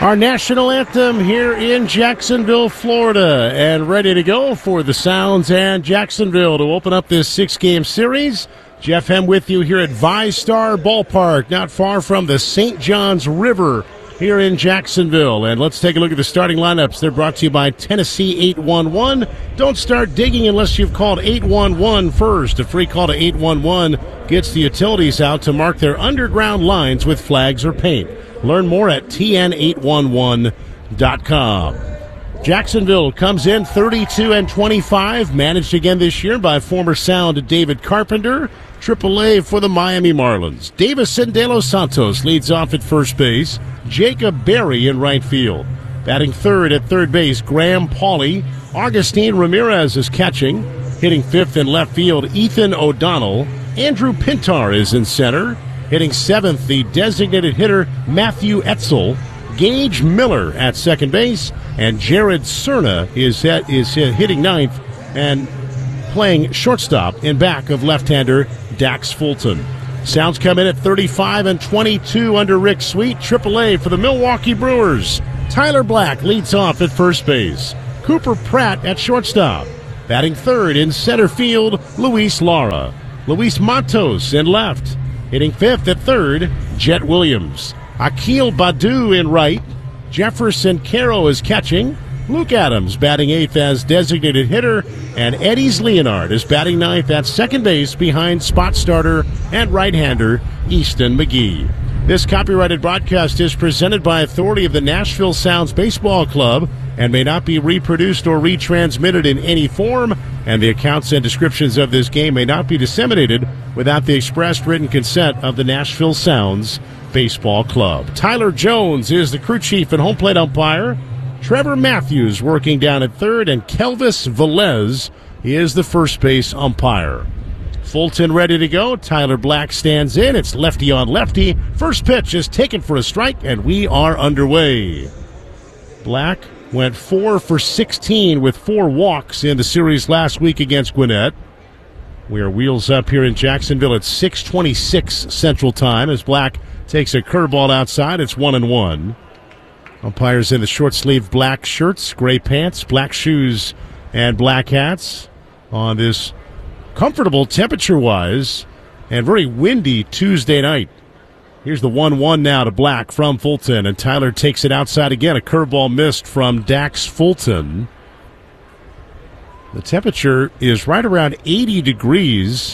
Our national anthem here in Jacksonville, Florida, and ready to go for the Sounds and Jacksonville to open up this 6-game series. Jeff Hem with you here at VyStar Ballpark, not far from the St. Johns River here in Jacksonville. And let's take a look at the starting lineups. They're brought to you by Tennessee 811. Don't start digging unless you've called 811 first. A free call to 811 gets the utilities out to mark their underground lines with flags or paint. Learn more at tn811.com. Jacksonville comes in 32-25, managed again this year by former Sound David Carpenter. AAA for the Miami Marlins. Davison De Los Santos leads off at first base. Jacob Berry in right field. Batting third at third base, Graham Pauley. Augustine Ramirez is catching. Hitting fifth in left field, Ethan O'Donnell. Andrew Pintar is in center. Hitting seventh, the designated hitter, Matthew Etzel. Gage Miller at second base. And Jared Cerna is hitting ninth and playing shortstop in back of left-hander Dax Fulton. Sounds come in at 35-22 under Rick Sweet. AAA for the Milwaukee Brewers. Tyler Black leads off at first base. Cooper Pratt at shortstop. Batting third in center field, Luis Lara. Luis Matos in left. Hitting fifth at third, Jet Williams. Akil Badu in right. Jefferson Caro is catching. Luke Adams batting eighth as designated hitter. And Eddie's Leonard is batting ninth at second base behind spot starter and right-hander Easton McGee. This copyrighted broadcast is presented by authority of the Nashville Sounds Baseball Club and may not be reproduced or retransmitted in any form, and the accounts and descriptions of this game may not be disseminated without the expressed written consent of the Nashville Sounds Baseball Club. Tyler Jones is the crew chief and home plate umpire. Trevor Matthews working down at third, and Kelvis Velez is the first base umpire. Fulton ready to go. Tyler Black stands in. It's lefty on lefty. First pitch is taken for a strike, and we are underway. Black went 4 for 16 with 4 walks in the series last week against Gwinnett. We are wheels up here in Jacksonville at 6:26 Central Time as Black takes a curveball outside. It's 1-1. Umpires in the short-sleeved black shirts, gray pants, black shoes, and black hats on this comfortable temperature-wise and very windy Tuesday night. Here's the 1-1 now to Black from Fulton, and Tyler takes it outside again. A curveball missed from Dax Fulton. The temperature is right around 80 degrees,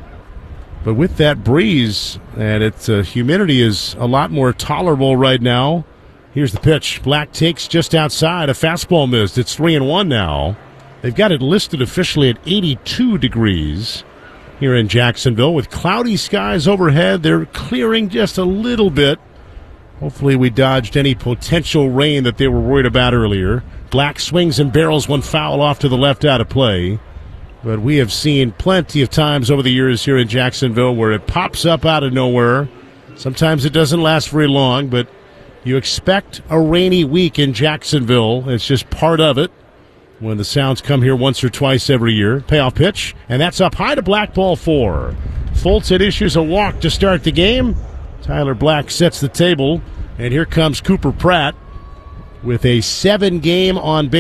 but with that breeze and its humidity is a lot more tolerable right now. Here's the pitch. Black takes just outside. A fastball missed. It's 3-1 now. They've got it listed officially at 82 degrees here in Jacksonville with cloudy skies overhead. They're clearing just a little bit. Hopefully we dodged any potential rain that they were worried about earlier. Black swings and barrels one foul off to the left out of play. But we have seen plenty of times over the years here in Jacksonville where it pops up out of nowhere. Sometimes it doesn't last very long, but you expect a rainy week in Jacksonville. It's just part of it when the Sounds come here once or twice every year. Payoff pitch, and that's up high to Black, ball 4. Fulton issues a walk to start the game. Tyler Black sets the table, and here comes Cooper Pratt with a 7-game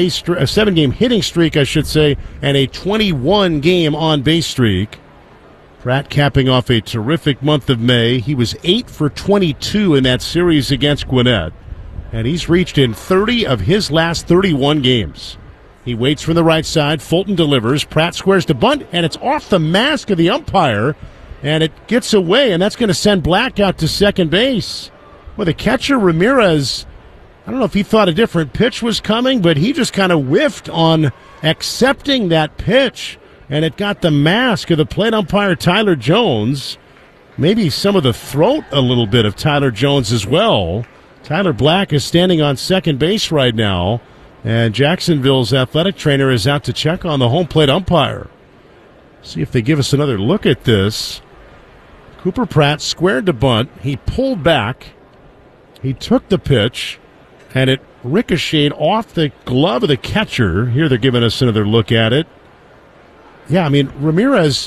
hitting streak, I should say, and a 21-game on-base streak. Pratt capping off a terrific month of May. He was 8 for 22 in that series against Gwinnett, and he's reached in 30 of his last 31 games. He waits from the right side. Fulton delivers. Pratt squares to bunt, and it's off the mask of the umpire, and it gets away, and that's going to send Black out to second base. Well, the catcher, Ramirez, I don't know if he thought a different pitch was coming, but he just kind of whiffed on accepting that pitch. And it got the mask of the plate umpire, Tyler Jones. Maybe some of the throat a little bit of Tyler Jones as well. Tyler Black is standing on second base right now. And Jacksonville's athletic trainer is out to check on the home plate umpire. See if they give us another look at this. Cooper Pratt squared to bunt. He pulled back. He took the pitch. And it ricocheted off the glove of the catcher. Here they're giving us another look at it. Yeah, I mean, Ramirez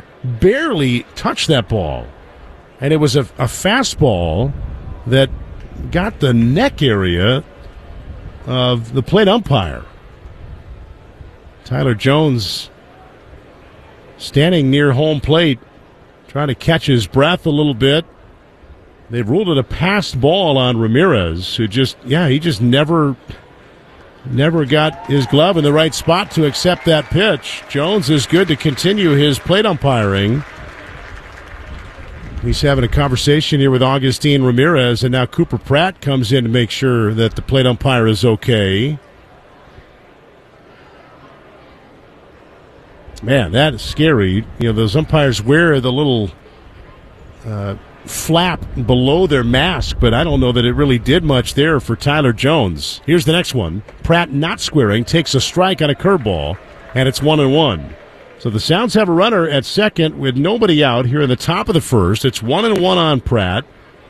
barely touched that ball. And it was a fastball that got the neck area of the plate umpire. Tyler Jones standing near home plate, trying to catch his breath a little bit. They've ruled it a passed ball on Ramirez, who he just never got his glove in the right spot to accept that pitch. Jones is good to continue his plate umpiring. He's having a conversation here with Augustine Ramirez, and now Cooper Pratt comes in to make sure that the plate umpire is okay. Man, that is scary. Those umpires wear the little flap below their mask, but I don't know that it really did much there for Tyler Jones. Here's the next one. Pratt not squaring, takes a strike on a curveball, and it's 1-1. So the Sounds have a runner at second with nobody out here in the top of the first. It's 1-1 on Pratt.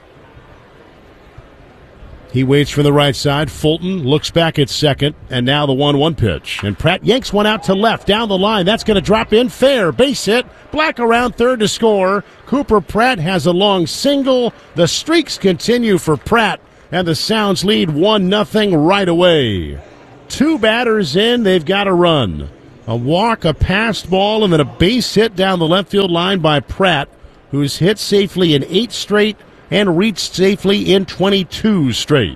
He waits from the right side. Fulton looks back at second, and now the 1-1 pitch. And Pratt yanks one out to left, down the line. That's going to drop in. Fair. Base hit. Black around third to score. Cooper Pratt has a long single. The streaks continue for Pratt, and the Sounds lead 1-0 right away. 2 batters in. They've got a run. A walk, a passed ball, and then a base hit down the left field line by Pratt, who's hit safely in 8 straight and reached safely in 22 straight.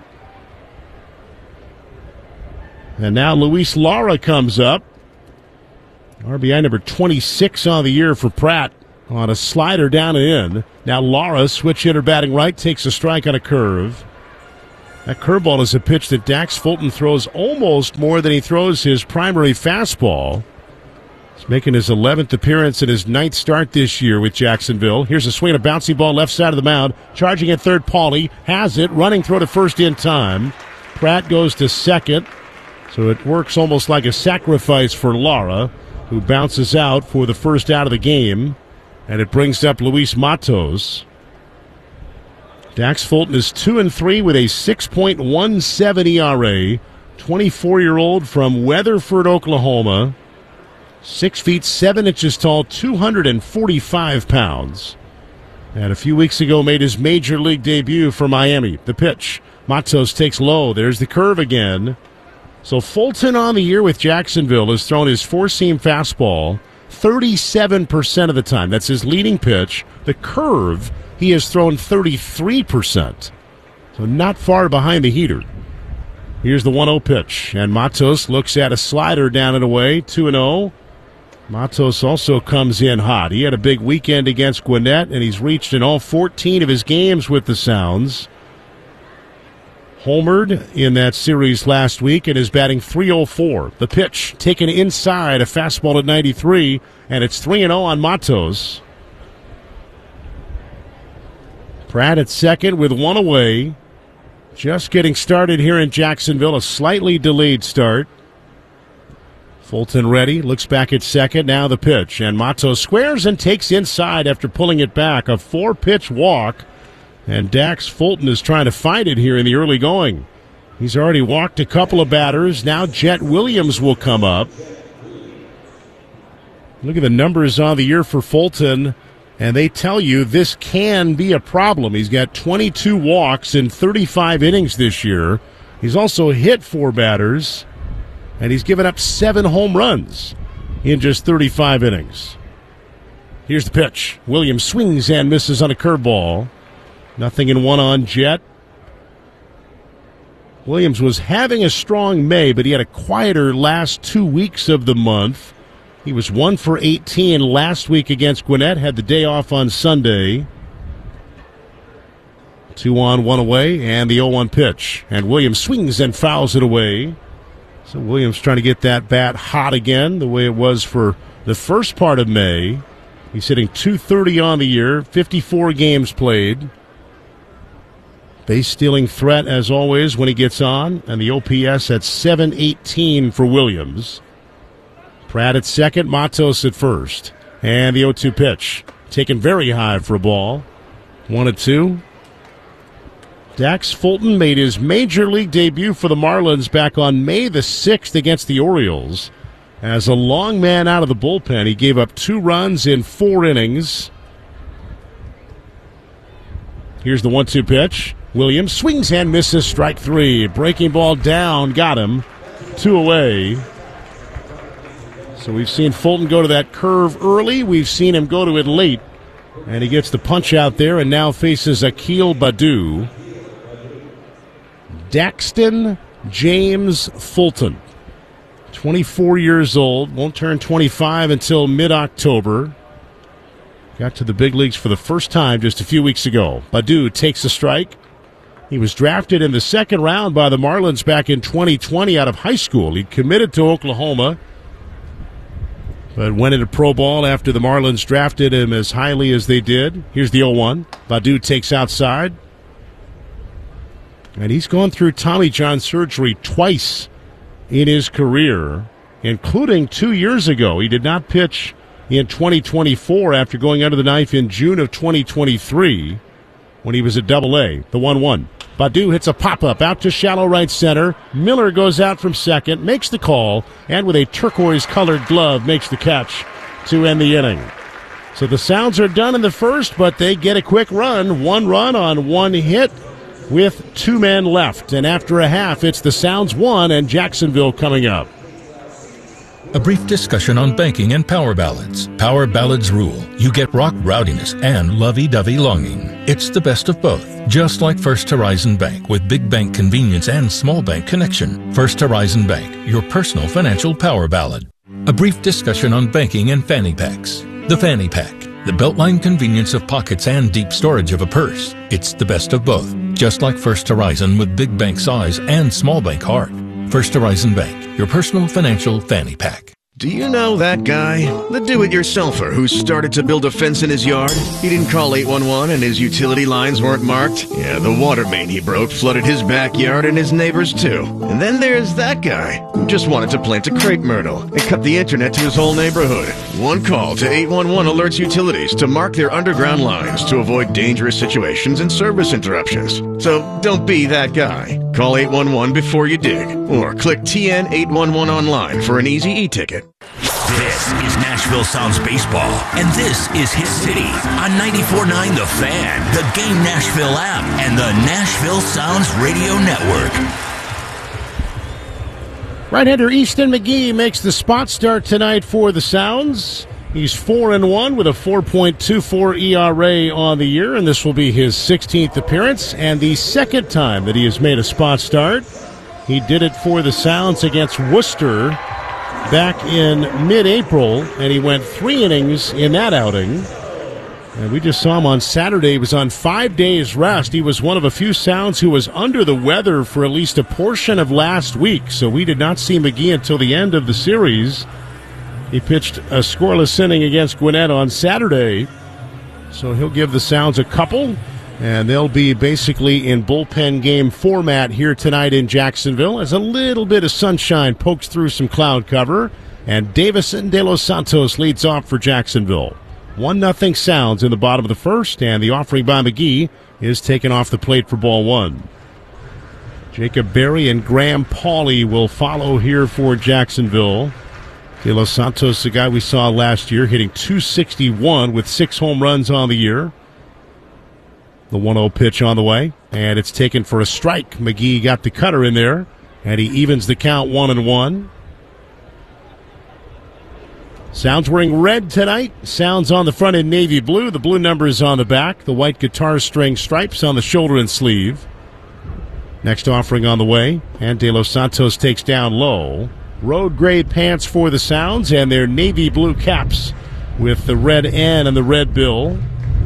And now Luis Lara comes up. RBI number 26 on the year for Pratt on a slider down and in. Now Lara, switch hitter batting right, takes a strike on a curve. That curveball is a pitch that Dax Fulton throws almost more than he throws his primary fastball. He's making his 11th appearance in his 9th start this year with Jacksonville. Here's a swing and a bouncy ball left side of the mound. Charging at third, Pauly has it. Running throw to first in time. Pratt goes to second. So it works almost like a sacrifice for Lara, who bounces out for the first out of the game. And it brings up Luis Matos. Dax Fulton is 2-3 with a 6.17 ERA. 24-year-old from Weatherford, Oklahoma. 6 feet 7 inches tall, 245 pounds. And a few weeks ago made his major league debut for Miami. The pitch. Matos takes low. There's the curve again. So Fulton on the year with Jacksonville has thrown his four-seam fastball 37% of the time. That's his leading pitch. The curve, he has thrown 33%. So not far behind the heater. Here's the 1-0 pitch. And Matos looks at a slider down and away, 2-0. Matos also comes in hot. He had a big weekend against Gwinnett, and he's reached in all 14 of his games with the Sounds. Homered in that series last week and is batting .304. The pitch taken inside, a fastball at 93, and it's 3-0 on Matos. Pratt at second with one away. Just getting started here in Jacksonville, a slightly delayed start. Fulton ready, looks back at second, now the pitch. And Matos squares and takes inside after pulling it back. A 4-pitch walk. And Dax Fulton is trying to find it here in the early going. He's already walked a couple of batters. Now Jet Williams will come up. Look at the numbers on the year for Fulton, and they tell you this can be a problem. He's got 22 walks in 35 innings this year. He's also hit 4 batters, and he's given up 7 home runs in just 35 innings. Here's the pitch. Williams swings and misses on a curveball. 0-1 on Jet. Williams was having a strong May, but he had a quieter last 2 weeks of the month. He was 1 for 18 last week against Gwinnett, had the day off on Sunday. 2 on, 1 away, and the 0-1 pitch. And Williams swings and fouls it away. So Williams trying to get that bat hot again, the way it was for the first part of May. He's hitting .230 on the year, 54 games played. Base stealing threat, as always, when he gets on, and the OPS at .718 for Williams. Pratt at second, Matos at first. And the 0-2 pitch, taken very high for a ball. 1-2. Dax Fulton made his major league debut for the Marlins back on May the 6th against the Orioles. As a long man out of the bullpen, he gave up 2 runs in 4 innings. Here's the 1-2 pitch. Williams swings and misses, strike three. Breaking ball down, got him. 2 away. So we've seen Fulton go to that curve early. We've seen him go to it late. And he gets the punch out there and now faces Akil Baddoo. Daxton James Fulton, 24 years old, won't turn 25 until mid-October. Got to the big leagues for the first time just a few weeks ago. Baddoo takes a strike. He was drafted in the second round by the Marlins back in 2020 out of high school. He committed to Oklahoma, but went into pro ball after the Marlins drafted him as highly as they did. Here's the 0-1. Baddoo takes outside. And he's gone through Tommy John surgery twice in his career, including 2 years ago. He did not pitch in 2024 after going under the knife in June of 2023 when he was at Double-A. The 1-1. Baddoo hits a pop-up out to shallow right center. Miller goes out from second, makes the call, and with a turquoise-colored glove makes the catch to end the inning. So the Sounds are done in the first, but they get a quick run. 1 run on 1 hit with 2 men left. And after a half, it's the Sounds 1 and Jacksonville coming up. A brief discussion on banking and power ballads. Power ballads rule. You get rock rowdiness and lovey-dovey longing. It's the best of both. Just like First Horizon Bank with big bank convenience and small bank connection. First Horizon Bank, your personal financial power ballad. A brief discussion on banking and fanny packs. The fanny pack. The Beltline convenience of pockets and deep storage of a purse. It's the best of both. Just like First Horizon with big bank size and small bank heart. First Horizon Bank, your personal financial fanny pack. Do you know that guy? The do-it-yourselfer who started to build a fence in his yard? He didn't call 811 and his utility lines weren't marked? Yeah, the water main he broke flooded his backyard and his neighbors too. And then there's that guy who just wanted to plant a crepe myrtle and cut the internet to his whole neighborhood. One call to 811 alerts utilities to mark their underground lines to avoid dangerous situations and service interruptions. So don't be that guy. Call 811 before you dig, or click TN 811 online for an easy e-ticket. This is Nashville Sounds Baseball, and this is his city on 94.9 The Fan, the Game Nashville app, and the Nashville Sounds Radio Network. Right-hander Easton McGee makes the spot start tonight for the Sounds. He's 4-1 with a 4.24 ERA on the year, and this will be his 16th appearance and the second time that he has made a spot start. He did it for the Sounds against Worcester back in mid-April, and he went 3 innings in that outing. And we just saw him on Saturday. He was on 5 days rest. He was one of a few Sounds who was under the weather for at least a portion of last week, so we did not see McGee until the end of the series. He pitched a scoreless inning against Gwinnett on Saturday, so he'll give the Sounds a couple, and they'll be basically in bullpen game format here tonight in Jacksonville as a little bit of sunshine pokes through some cloud cover, and Davison De Los Santos leads off for Jacksonville. 1-0 Sounds in the bottom of the first, and the offering by McGee is taken off the plate for ball 1. Jacob Berry and Graham Pauley will follow here for Jacksonville. De Los Santos, the guy we saw last year, hitting .261 with 6 home runs on the year. The 1-0 pitch on the way, and it's taken for a strike. McGee got the cutter in there, and he evens the count 1-1. Sounds wearing red tonight. Sounds on the front in navy blue. The blue numbers on the back. The white guitar string stripes on the shoulder and sleeve. Next offering on the way, and De Los Santos takes down low. Road gray pants for the Sounds and their navy blue caps with the red N and the red bill.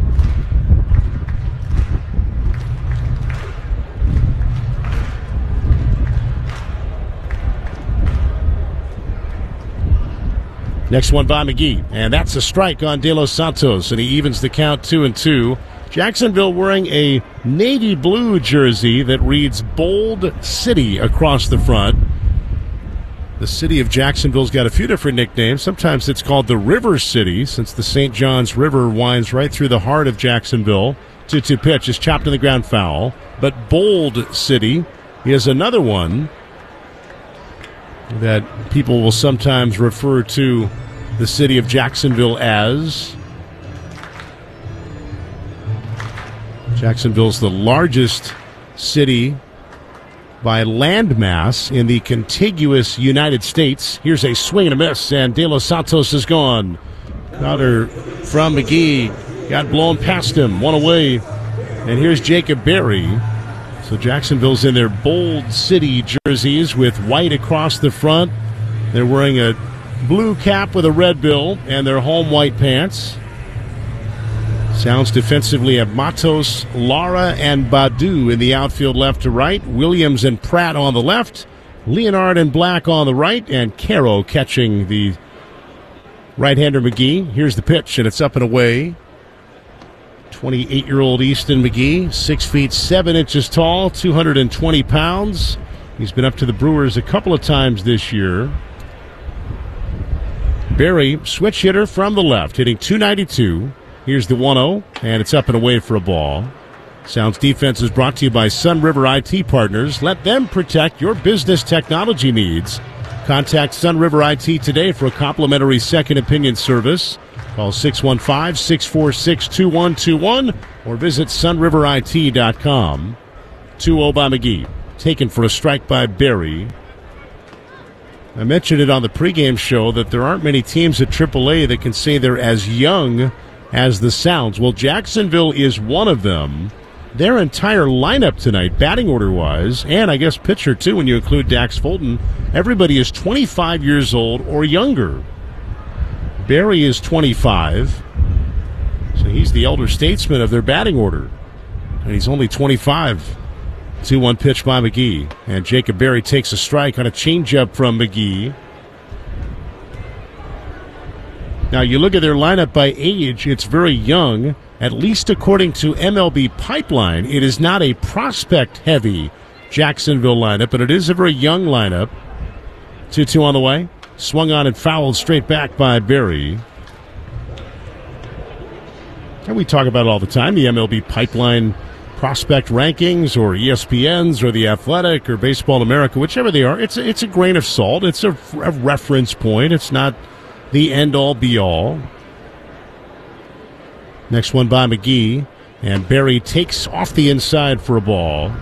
Next one by McGee, and that's a strike on De Los Santos, and he evens the count 2-2. Jacksonville wearing a navy blue jersey that reads Bold City across the front. The city of Jacksonville's got a few different nicknames. Sometimes it's called the River City, since the St. Johns River winds right through the heart of Jacksonville. 2-2 pitch is chopped in the ground foul. But Bold City is another one that people will sometimes refer to the city of Jacksonville as. Jacksonville's the largest city by landmass in the contiguous United States. Here's a swing and a miss, and De Los Santos is gone. Crowder from McGee got blown past him, one away. And here's Jacob Berry. So Jacksonville's in their Bold City jerseys with white across the front. They're wearing a blue cap with a red bill and their home white pants. Sounds defensively have Matos, Lara, and Badu in the outfield left to right. Williams and Pratt on the left. Leonard and Black on the right. And Caro catching the right-hander McGee. Here's the pitch, and it's up and away. 28-year-old Easton McGee, 6 feet 7 inches tall, 220 pounds. He's been up to the Brewers a couple of times this year. Berry, switch hitter from the left, hitting .292. Here's the 1-0, and it's up and away for a ball. Sounds Defense is brought to you by Sun River IT Partners. Let them protect your business technology needs. Contact Sun River IT today for a complimentary second opinion service. Call 615-646-2121 or visit sunriverit.com. 2-0 by McGee. Taken for a strike by Berry. I mentioned it on the pregame show that there aren't many teams at AAA that can say they're as young as the Sounds. Well, Jacksonville is one of them. Their entire lineup tonight, batting order-wise, and I guess pitcher too when you include Dax Fulton, everybody is 25 years old or younger. Berry is 25, so he's the elder statesman of their batting order, and he's only 25. 2-1 pitch by McGee, and Jacob Berry takes a strike on a changeup from McGee. Now, you look at their lineup by age, it's very young, at least according to MLB Pipeline. It is not a prospect-heavy Jacksonville lineup, but it is a very young lineup. 2-2 on the way. Swung on and fouled straight back by Berry. And we talk about it all the time, the MLB Pipeline prospect rankings or ESPN's or The Athletic or Baseball America, whichever they are. It's a grain of salt. It's a reference point. It's not the end-all, be-all. Next one by McGee, and Berry takes off the inside for a ball.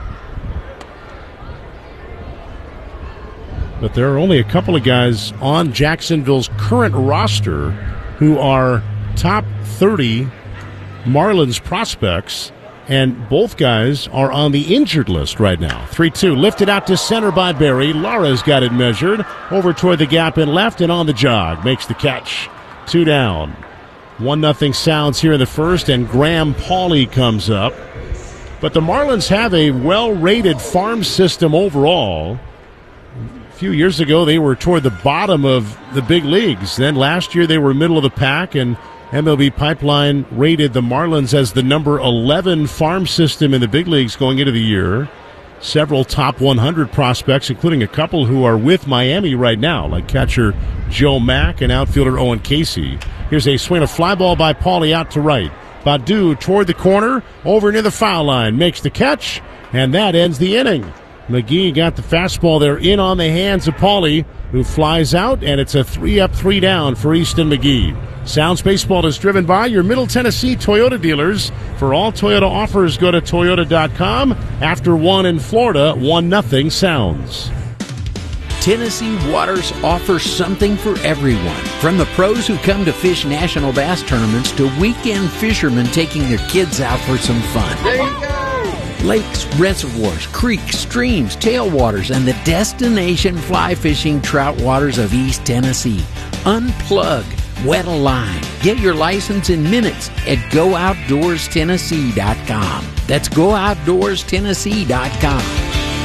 But there are only a couple of guys on Jacksonville's current roster who are top 30 Marlins prospects, and both guys are on the injured list right now. 3-2, lifted out to center by Berry. Lara's got it measured. Over toward the gap in left and on the jog. Makes the catch. 2 down. 1-0 Sounds here in the first, and Graham Pauley comes up. But the Marlins have a well-rated farm system overall. A few years ago, they were toward the bottom of the big leagues. Then last year, they were middle of the pack, and MLB Pipeline rated the Marlins as the number 11 farm system in the big leagues going into the year. Several top 100 prospects, including a couple who are with Miami right now, like catcher Joe Mack and outfielder Owen Casey. Here's a swing, a fly ball by Pauley out to right. Badu toward the corner, over near the foul line, makes the catch, and that ends the inning. McGee got the fastball there in on the hands of Pauley, who flies out, and it's a 3-up, 3-down for Easton McGee. Sounds Baseball is driven by your Middle Tennessee Toyota dealers. For all Toyota offers, go to Toyota.com. After 1 in Florida, 1-0 Sounds. Tennessee Waters offers something for everyone. From the pros who come to fish national bass tournaments to weekend fishermen taking their kids out for some fun. There you go. Lakes, reservoirs, creeks, streams, tailwaters, and the destination fly fishing trout waters of East Tennessee. Unplug, wet a line. Get your license in minutes at GoOutdoorsTennessee.com. That's GoOutdoorsTennessee.com.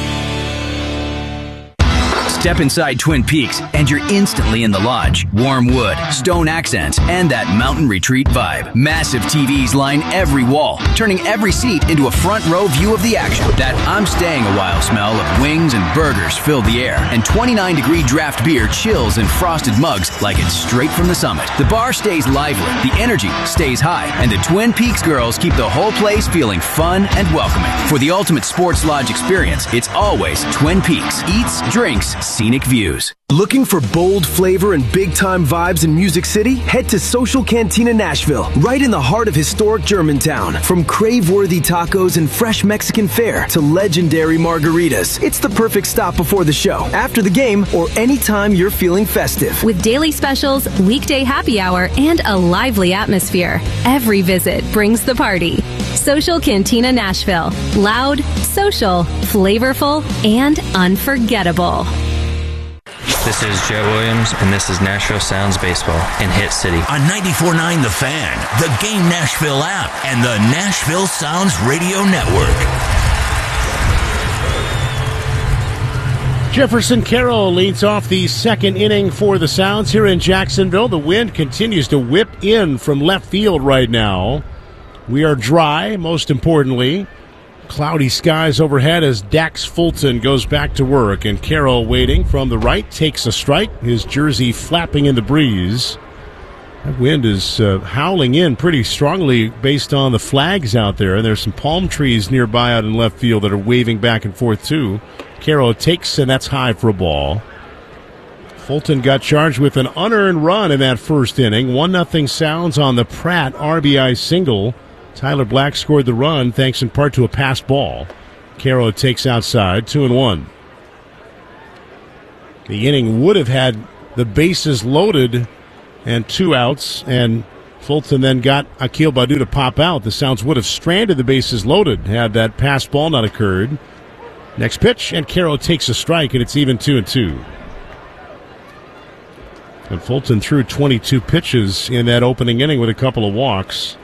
Step inside Twin Peaks and you're instantly in the lodge. Warm wood, stone accents, and that mountain retreat vibe. Massive TVs line every wall, turning every seat into a front row view of the action. That I'm staying a while smell of wings and burgers fill the air, and 29-degree draft beer chills in frosted mugs like it's straight from the summit. The bar stays lively, the energy stays high, and the Twin Peaks girls keep the whole place feeling fun and welcoming. For the ultimate sports lodge experience, it's always Twin Peaks. Eats, drinks, scenic views. Looking for bold flavor and big-time vibes in Music City? Head to Social Cantina Nashville, right in the heart of historic Germantown. From crave-worthy tacos and fresh Mexican fare to legendary margaritas, it's the perfect stop before the show, after the game, or anytime you're feeling festive. With daily specials, weekday happy hour, and a lively atmosphere, every visit brings the party. Social Cantina Nashville. Loud, social, flavorful, and unforgettable. This is Joe Williams, and this is Nashville Sounds Baseball in Hit City. On 94.9 The Fan, the Game Nashville app, and the Nashville Sounds Radio Network. Jefferson Carroll leads off the second inning for the Sounds here in Jacksonville. The wind continues to whip in from left field right now. We are dry, most importantly. Cloudy skies overhead as Dax Fulton goes back to work, and Carroll waiting from the right takes a strike, his jersey flapping in the breeze. That wind is howling in pretty strongly based on the flags out there, and there's some palm trees nearby out in left field that are waving back and forth too. Carroll takes, and that's high for a ball. Fulton got charged with an unearned run in that first inning. 1-0 Sounds on the Pratt RBI single. Tyler Black scored the run thanks in part to a pass ball. Carroll takes outside, 2-1. The inning would have had the bases loaded and 2 outs, and Fulton then got Akil Baddoo to pop out. The Sounds would have stranded the bases loaded had that pass ball not occurred. Next pitch, and Carroll takes a strike, and it's even 2-2. And Fulton threw 22 pitches in that opening inning with a couple of walks.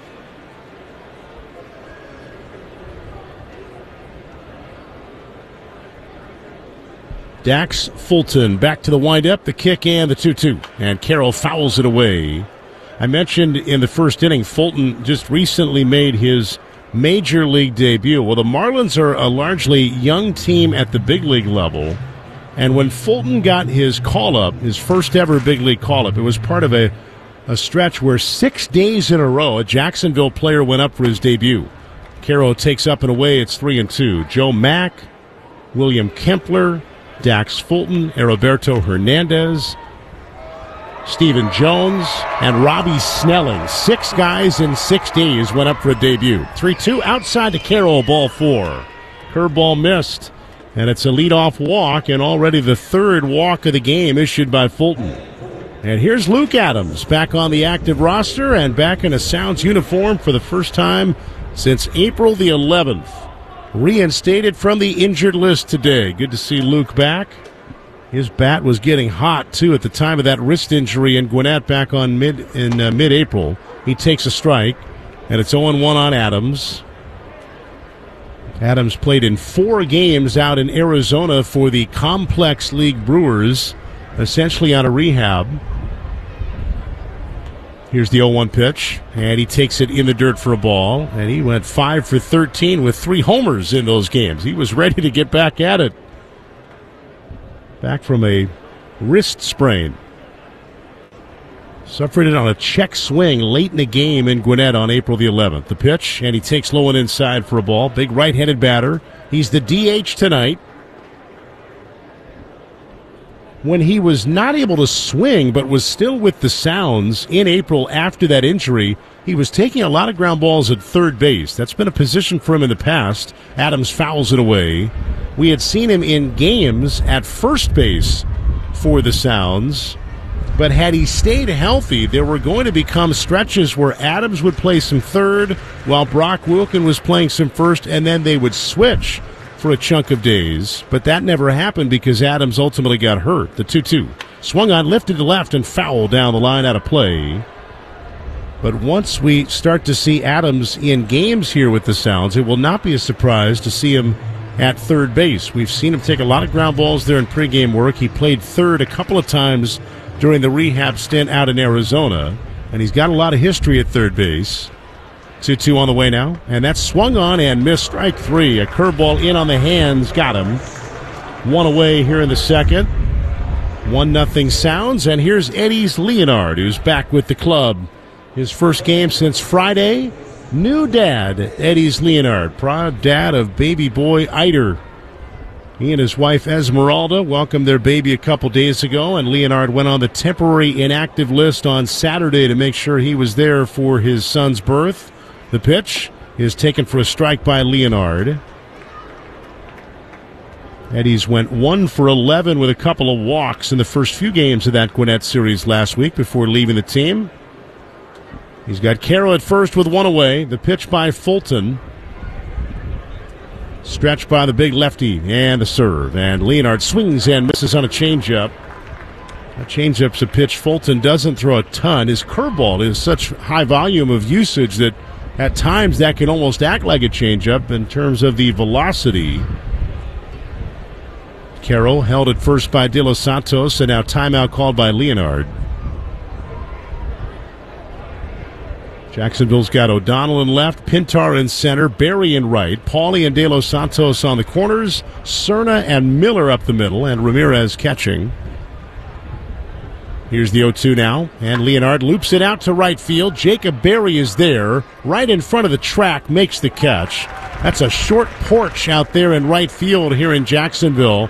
Dax Fulton back to the windup, the kick, and the 2-2. And Carroll fouls it away. I mentioned in the first inning, Fulton just recently made his major league debut. Well, the Marlins are a largely young team at the big league level. And when Fulton got his call-up, his first ever big league call-up, it was part of a stretch where 6 days in a row, a Jacksonville player went up for his debut. Carroll takes up and away, it's 3-2. Joe Mack, William Kempler, Dax Fulton, Heriberto Hernandez, Stephen Jones, and Robbie Snelling. 6 guys in 6 days went up for a debut. 3-2 outside to Carroll, ball 4. Curveball missed, and it's a leadoff walk, and already the 3rd walk of the game issued by Fulton. And here's Luke Adams back on the active roster and back in a Sounds uniform for the first time since April the 11th. Reinstated from the injured list today. Good to see Luke back. His bat was getting hot, too, at the time of that wrist injury in Gwinnett back on mid-April. He takes a strike, and it's 0-1 on Adams. Adams played in 4 games out in Arizona for the Complex League Brewers, essentially on a rehab. Here's the 0-1 pitch, and he takes it in the dirt for a ball, and he went 5 for 13 with 3 homers in those games. He was ready to get back at it. Back from a wrist sprain. Suffered it on a check swing late in the game in Gwinnett on April the 11th. The pitch, and he takes low and inside for a ball. Big right-handed batter. He's the DH tonight. When he was not able to swing but was still with the Sounds in April after that injury, he was taking a lot of ground balls at third base. That's been a position for him in the past. Adams fouls it away. We had seen him in games at first base for the Sounds, but had he stayed healthy, there were going to become stretches where Adams would play some third while Brock Wilken was playing some first, and then they would switch for a chunk of days, but that never happened because Adams ultimately got hurt. The 2-2. Swung on, lifted to left, and fouled down the line out of play. But once we start to see Adams in games here with the Sounds, it will not be a surprise to see him at third base. We've seen him take a lot of ground balls there in pregame work. He played third a couple of times during the rehab stint out in Arizona, and he's got a lot of history at third base. 2-2 on the way now, and that's swung on and missed. Strike 3. A curveball in on the hands, got him. 1 away here in the second. 1-0 Sounds, and here's Eddie's Leonard, who's back with the club. His first game since Friday. New dad, Eddie's Leonard, proud dad of baby boy Eider. He and his wife Esmeralda welcomed their baby a couple days ago, and Leonard went on the temporary inactive list on Saturday to make sure he was there for his son's birth. The pitch is taken for a strike by Leonard. Eddies went 1 for 11 with a couple of walks in the first few games of that Gwinnett series last week before leaving the team. He's got Carroll at first with one away. The pitch by Fulton. Stretched by the big lefty, and the serve. And Leonard swings and misses on a changeup. A changeup's a pitch Fulton doesn't throw a ton. His curveball is such high volume of usage that at times that can almost act like a changeup in terms of the velocity. Carroll held at first by De Los Santos, and now timeout called by Leonard. Jacksonville's got O'Donnell in left, Pintar in center, Berry in right, Pauly and De Los Santos on the corners, Cerna and Miller up the middle, and Ramirez catching. Here's the 0-2 now, and Leonard loops it out to right field. Jacob Berry is there, right in front of the track, makes the catch. That's a short porch out there in right field here in Jacksonville.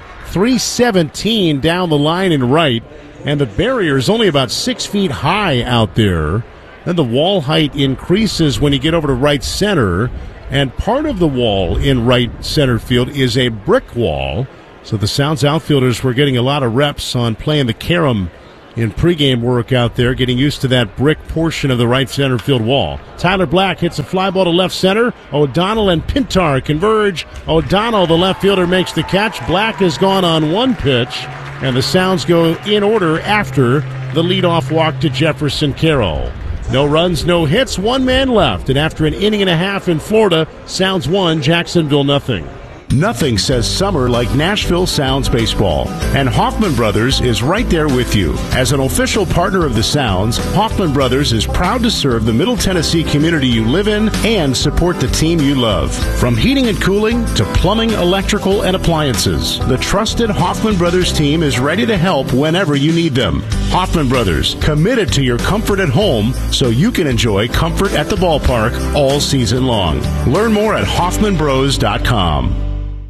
317 down the line in right, and the barrier is only about 6 feet high out there. Then the wall height increases when you get over to right center, and part of the wall in right center field is a brick wall. So the Sounds outfielders were getting a lot of reps on playing the carom in pregame work out there, getting used to that brick portion of the right center field wall. Tyler Black hits a fly ball to left center. O'Donnell and Pintar converge. O'Donnell, the left fielder, makes the catch. Black is gone on one pitch, and the Sounds go in order after the leadoff walk to Jefferson Carroll. No runs, no hits, one man left. And after an inning and a half in Florida, Sounds 1, Jacksonville nothing. Nothing says summer like Nashville Sounds baseball. And Hoffman Brothers is right there with you. As an official partner of the Sounds, Hoffman Brothers is proud to serve the Middle Tennessee community you live in and support the team you love. From heating and cooling to plumbing, electrical, and appliances, the trusted Hoffman Brothers team is ready to help whenever you need them. Hoffman Brothers, committed to your comfort at home so you can enjoy comfort at the ballpark all season long. Learn more at hoffmanbros.com.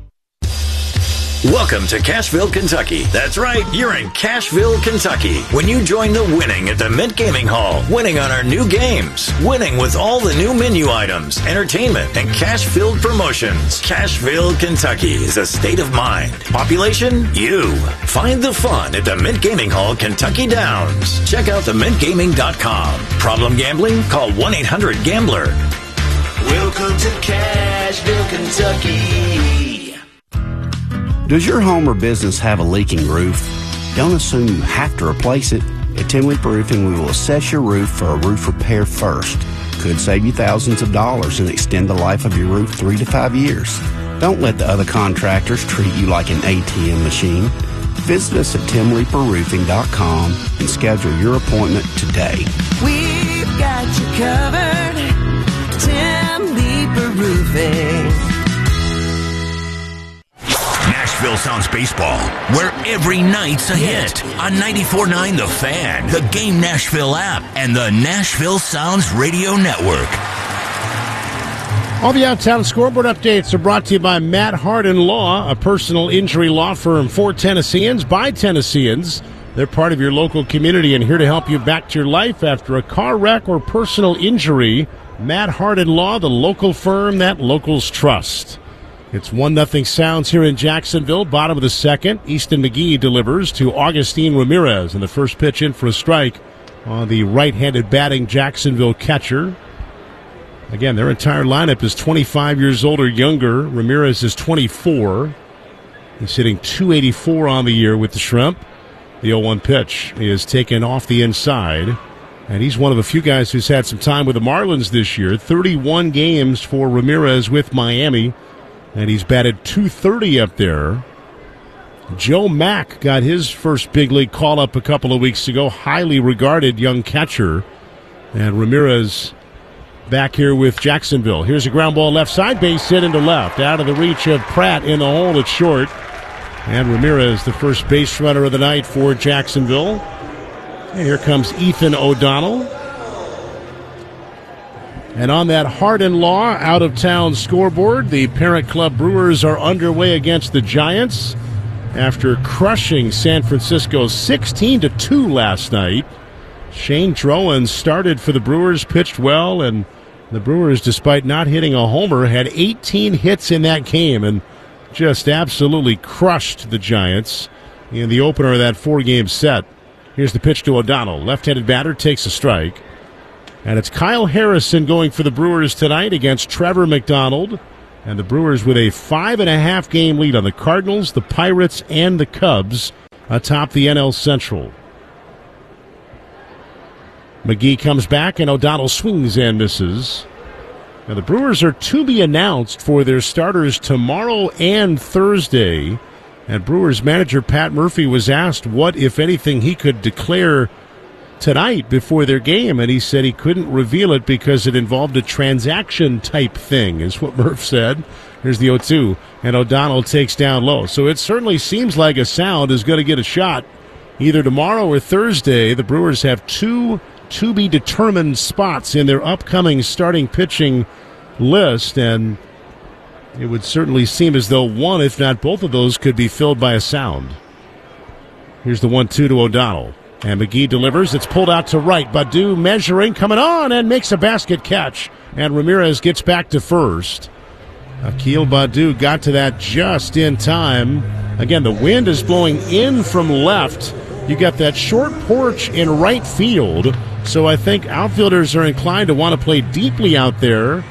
Welcome to Cashville, Kentucky. That's right, you're in Cashville, Kentucky. When you join the winning at the Mint Gaming Hall, winning on our new games, winning with all the new menu items, entertainment, and cash-filled promotions. Cashville, Kentucky is a state of mind. Population? You. Find the fun at the Mint Gaming Hall, Kentucky Downs. Check out themintgaming.com. Problem gambling? Call 1-800-GAMBLER. Welcome to Cashville, Kentucky. Does your home or business have a leaking roof? Don't assume you have to replace it. At Tim Leap Roofing, we will assess your roof for a roof repair first. Could save you thousands of dollars and extend the life of your roof 3 to 5 years. Don't let the other contractors treat you like an ATM machine. Visit us at timleaperroofing.com and schedule your appointment today. We've got you covered. Tim Leaper Roofing. Nashville Sounds baseball, where every night's a hit on 94.9 The Fan, the Game Nashville app, and the Nashville Sounds Radio Network. All the Out-of-Town scoreboard updates are brought to you by Matt Hardin Law, a personal injury law firm for Tennesseans by Tennesseans. They're part of your local community and here to help you back to your life after a car wreck or personal injury. Matt Hardin Law, the local firm that locals trust. It's 1-0 Sounds here in Jacksonville, bottom of the second. Easton McGee delivers to Augustine Ramirez, and the first pitch in for a strike on the right-handed batting Jacksonville catcher. Again, their entire lineup is 25 years old or younger. Ramirez is 24. He's hitting .284 on the year with the Shrimp. The 0-1 pitch is taken off the inside, and he's one of a few guys who's had some time with the Marlins this year. 31 games for Ramirez with Miami. And he's batted .230 up there. Joe Mack got his first big league call-up a couple of weeks ago. Highly regarded young catcher. And Ramirez back here with Jacksonville. Here's a ground ball left side, base hit into left. Out of the reach of Pratt in the hole at short. And Ramirez, the first base runner of the night for Jacksonville. And here comes Ethan O'Donnell. And on that Hard-in-Law out-of-town scoreboard, the parent club Brewers are underway against the Giants after crushing San Francisco 16-2 last night. Shane Drowan started for the Brewers, pitched well, and the Brewers, despite not hitting a homer, had 18 hits in that game and just absolutely crushed the Giants in the opener of that 4-game set. Here's the pitch to O'Donnell. Left-handed batter takes a strike. And it's Kyle Harrison going for the Brewers tonight against Trevor McDonald. And the Brewers with a 5.5-game lead on the Cardinals, the Pirates, and the Cubs atop the NL Central. McGee comes back, and O'Donnell swings and misses. Now, the Brewers are to be announced for their starters tomorrow and Thursday. And Brewers manager Pat Murphy was asked what, if anything, he could declare tonight before their game, and he said he couldn't reveal it because it involved a transaction type thing, is what Murph said. Here's the 0-2, and O'Donnell takes down low. So it certainly seems like a sound is going to get a shot either tomorrow or Thursday. The Brewers have 2 to-be-determined spots in their upcoming starting pitching list, and it would certainly seem as though one, if not both of those, could be filled by a sound. Here's the 1-2 to O'Donnell. And McGee delivers. It's pulled out to right. Baddoo measuring, coming on, and makes a basket catch. And Ramirez gets back to first. Akil Baddoo got to that just in time. Again, the wind is blowing in from left. You got that short porch in right field. So I think outfielders are inclined to want to play deeply out there.